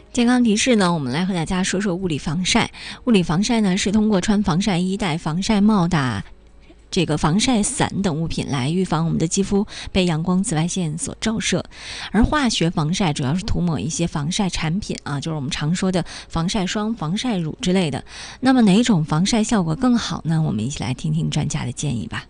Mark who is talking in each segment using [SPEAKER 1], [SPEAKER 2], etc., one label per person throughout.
[SPEAKER 1] 健康提示呢，我们来和大家说说物理防晒。物理防晒呢，是通过穿防晒衣、戴防晒帽、打这个防晒伞等物品来预防我们的肌肤被阳光紫外线所照射。而化学防晒主要是涂抹一些防晒产品啊，就是我们常说的防晒霜、防晒乳之类的。那么哪种防晒效果更好呢？我们一起来听听专家的建议吧。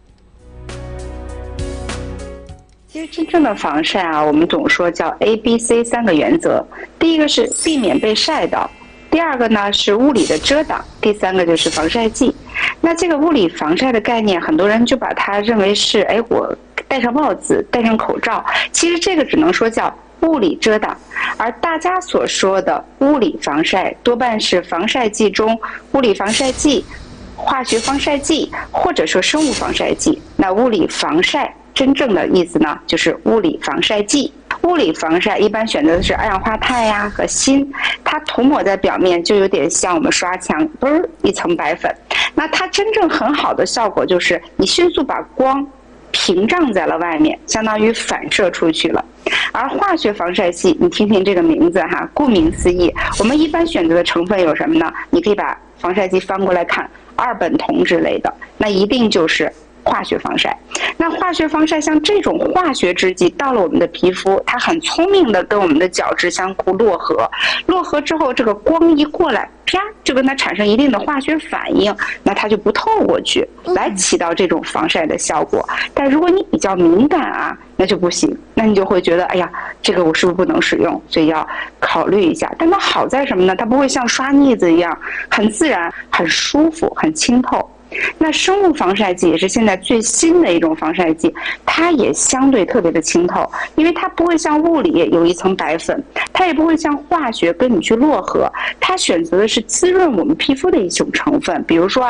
[SPEAKER 2] 其实真正的防晒啊，我们总说叫 ABC 3个原则。第一个是避免被晒到，第二个呢是物理的遮挡，第三个就是防晒剂。那这个物理防晒的概念，很多人就把它认为是，我戴上帽子，戴上口罩。其实这个只能说叫物理遮挡，而大家所说的物理防晒，多半是防晒剂中物理防晒剂、化学防晒剂，或者说生物防晒剂。那物理防晒真正的意思呢，就是物理防晒剂。物理防晒一般选择的是二氧化钛呀和锌，它涂抹在表面就有点像我们刷墙，一层白粉。那它真正很好的效果就是你迅速把光屏障在了外面，相当于反射出去了。而化学防晒剂，你听听这个名字哈，顾名思义，我们一般选择的成分有什么呢？你可以把防晒剂翻过来看，2苯酮之类的，那一定就是化学防晒。那化学防晒像这种化学制剂到了我们的皮肤，它很聪明的跟我们的角质相互络合，络合之后这个光一过来，啪就跟它产生一定的化学反应，那它就不透过去，来起到这种防晒的效果。但如果你比较敏感啊，那就不行，那你就会觉得这个我是不是不能使用，所以要考虑一下。但它好在什么呢？它不会像刷腻子一样很自然、很舒服、很清透。那生物防晒剂也是现在最新的一种防晒剂，它也相对特别的清透，因为它不会像物理有一层白粉，它也不会像化学跟你去络合，它选择的是滋润我们皮肤的一种成分，比如说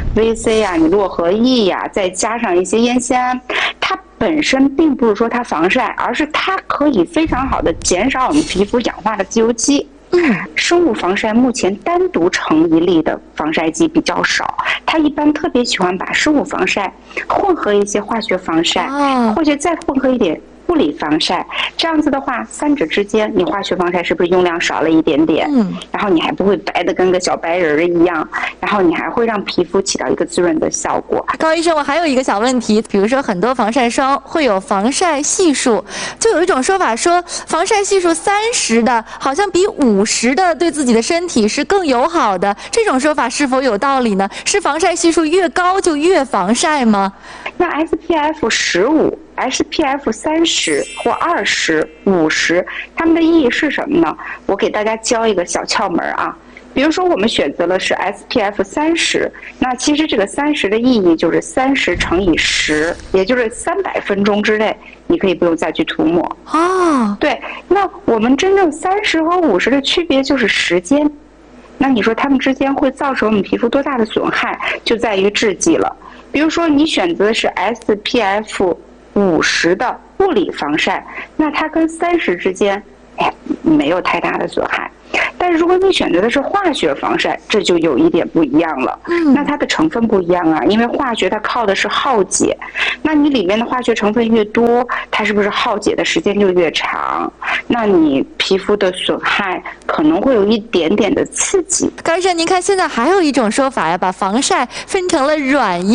[SPEAKER 2] VC 你络合液再加上一些烟酰胺，它本身并不是说它防晒，而是它可以非常好的减少我们皮肤氧化的自由基。生物防晒目前单独成一例的防晒剂比较少，它一般特别喜欢把生物防晒混合一些化学防晒，或者再混合一点物理防晒，这样子的话，三者之间，你化学防晒是不是用量少了一点点？然后你还不会白的跟个小白人一样，然后你还会让皮肤起到一个滋润的效果。
[SPEAKER 3] 高医生，我还有一个小问题，比如说很多防晒霜会有防晒系数，就有一种说法说防晒系数30的，好像比50的对自己的身体是更友好的，这种说法是否有道理呢？是防晒系数越高就越防晒吗？
[SPEAKER 2] 那 SPF15、SPF 30或20、50，它们的意义是什么呢？我给大家教一个小窍门啊。比如说我们选择的是 SPF 30，那其实这个30的意义就是30乘以10，也就是300分钟之内，你可以不用再去涂抹。对，那我们真正30和50的区别就是时间。那你说它们之间会造成我们皮肤多大的损害，就在于制剂了。比如说你选择的是 SPF 50的物理防晒，那它跟30之间没有太大的损害。但是如果你选择的是化学防晒，这就有一点不一样了。那它的成分不一样啊，因为化学它靠的是耗解，那你里面的化学成分越多，它是不是耗解的时间就越长？那你皮肤的损害可能会有一点点的刺激。
[SPEAKER 3] 高医生，您看现在还有一种说法把防晒分成了软